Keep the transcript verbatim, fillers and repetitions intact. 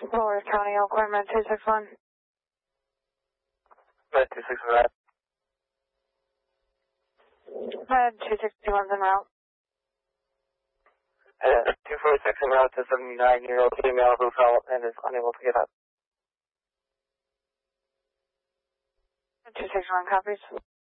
Lower County, Oakland, Med two six one. Med two six one. Med two six one's en route. Uh, two four six en route to seventy-nine-year-old female who fell and is unable to get up. two six one copies.